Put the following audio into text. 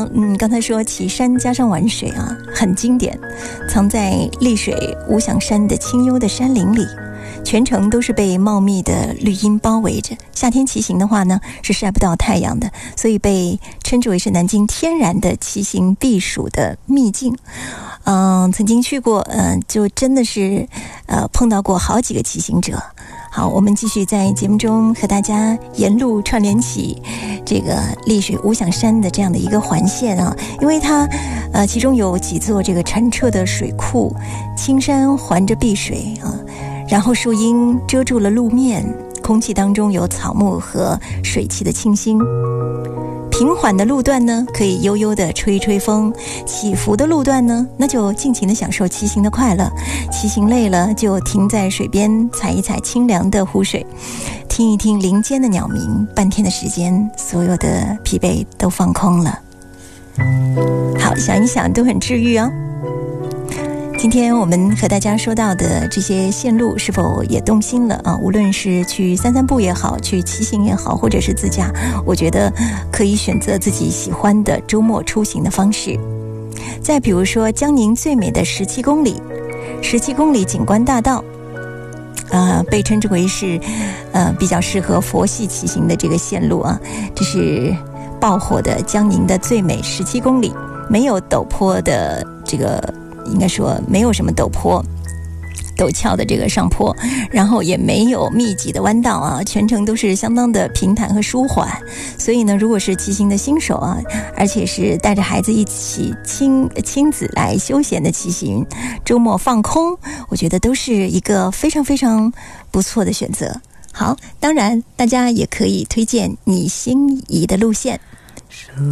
呢，刚才说骑山加上玩水啊，很经典，藏在丽水无响山的清幽的山林里，全程都是被茂密的绿荫包围着。夏天骑行的话呢，是晒不到太阳的，所以被称之为是南京天然的骑行避暑的秘境。曾经去过，就真的是碰到过好几个骑行者。好，我们继续在节目中和大家沿路串联起这个丽水无响山的这样的一个环线啊，因为它其中有几座这个澄澈的水库，青山环着碧水啊，然后树荫遮住了路面，空气当中有草木和水汽的清新。平缓的路段呢，可以悠悠地吹吹风；起伏的路段呢，那就尽情地享受骑行的快乐。骑行累了，就停在水边，踩一踩清凉的湖水，听一听林间的鸟鸣，半天的时间，所有的疲惫都放空了。好，想一想都很治愈哦。今天我们和大家说到的这些线路是否也动心了啊？无论是去散散步也好，去骑行也好，或者是自驾，我觉得可以选择自己喜欢的周末出行的方式。再比如说江宁最美的17公里，17公里景观大道，被称之为是比较适合佛系骑行的这个线路啊。这是爆火的江宁的最美17公里，没有陡坡的这个。应该说没有什么陡峭的这个上坡，然后也没有密集的弯道啊，全程都是相当的平坦和舒缓。所以呢，如果是骑行的新手啊，而且是带着孩子一起亲子来休闲的骑行，周末放空，我觉得都是一个非常非常不错的选择。好，当然大家也可以推荐你心仪的路线。